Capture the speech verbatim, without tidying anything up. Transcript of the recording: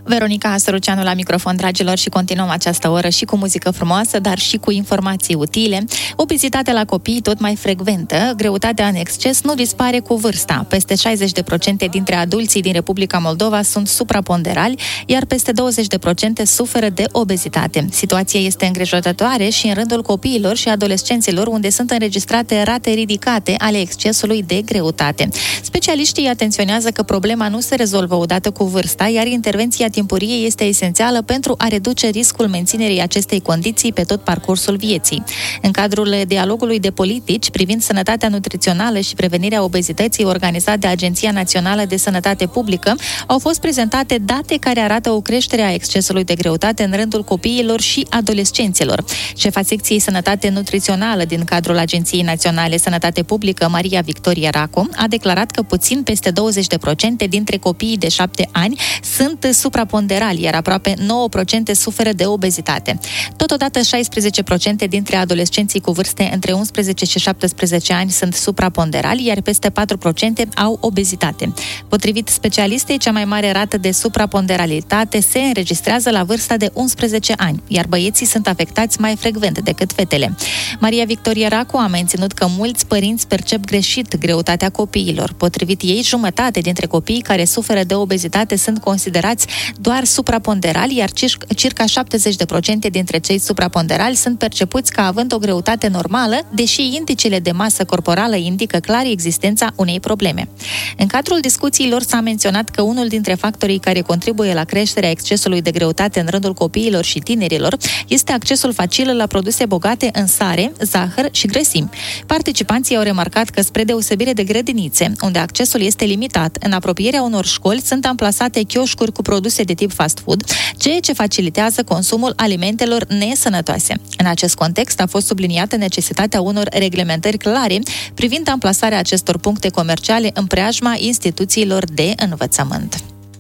Veronica Săruceanu la microfon, dragilor, și continuăm această oră și cu muzică frumoasă, dar și cu informații utile. Obezitatea la copii tot mai frecventă, greutatea în exces nu dispare cu vârsta. Peste șaizeci la sută dintre adulții din Republica Moldova sunt supraponderali, iar peste douăzeci la sută suferă de obezitate. Situația este îngrijorătoare și în rândul copiilor și adolescenților, unde sunt înregistrate rate ridicate ale excesului de greutate. Specialiștii atenționează că problema nu se rezolvă odată cu vârsta, iar intervenția timpurie este esențială pentru a reduce riscul menținerii acestei condiții pe tot parcursul vieții. În cadrul dialogului de politici privind sănătatea nutrițională și prevenirea obezității organizat de Agenția Națională de Sănătate Publică, au fost prezentate date care arată o creștere a excesului de greutate în rândul copiilor și adolescenților. Șefa secției Sănătate Nutrițională din cadrul Agenției Naționale Sănătate Publică, Maria Victoria Racu, a declarat că puțin peste douăzeci la sută dintre copiii de șapte ani sunt supraponderali, iar aproape nouă la sută suferă de obezitate. Totodată, șaisprezece la sută dintre adolescenții cu vârste între unsprezece și șaptesprezece ani sunt supraponderali, iar peste patru la sută au obezitate. Potrivit specialistei, cea mai mare rată de supraponderalitate se înregistrează la vârsta de unsprezece ani, iar băieții sunt afectați mai frecvent decât fetele. Maria Victoria Racu a menținut că mulți părinți percep greșit greutatea copiilor. Potrivit ei, jumătate dintre copiii care suferă de obezitate sunt considerați doar supraponderali, iar circa șaptezeci la sută dintre cei supraponderali sunt percepuți ca având o greutate normală, deși indicele de masă corporală indică clar existența unei probleme. În cadrul discuțiilor s-a menționat că unul dintre factorii care contribuie la creșterea excesului de greutate în rândul copiilor și tinerilor este accesul facil la produse bogate în sare, zahăr și grăsimi. Participanții au remarcat că, spre deosebire de grădinițe, unde accesul este limitat, în apropierea unor școli sunt amplasate chioșcuri cu produse de tip fast food, ceea ce facilitează consumul alimentelor nesănătoase. În acest context a fost subliniată necesitatea unor reglementări clare privind amplasarea acestor puncte comerciale în preajma instituțiilor de învățământ.